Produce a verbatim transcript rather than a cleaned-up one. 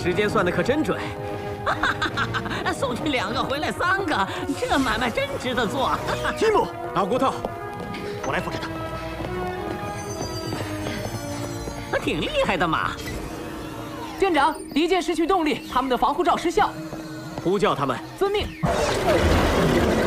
时间算的可真准。 哈哈，送去两个，回来三个，这买卖真值得做。 吉姆，大骨头，我来扶着他。 他挺厉害的嘛。 舰长，敌舰失去动力，他们的防护罩失效。 呼叫他们。 遵命。